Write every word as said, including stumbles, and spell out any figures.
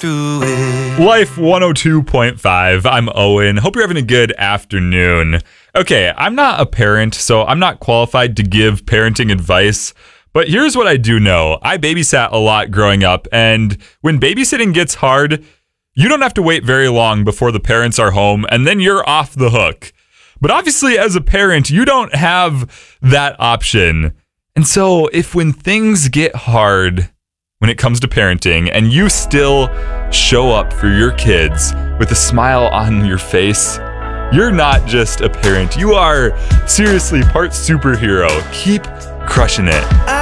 through it. Life one oh two point five. I'm Owen. Hope you're having a good afternoon. Okay, I'm not a parent, so I'm not qualified to give parenting advice. But here's what I do know. I babysat a lot growing up, and when babysitting gets hard, you don't have to wait very long before the parents are home, and then you're off the hook. But obviously, as a parent, you don't have that option. And so if when things get hard when it comes to parenting, and you still show up for your kids with a smile on your face, you're not just a parent. You are seriously part superhero. Keep crushing it. I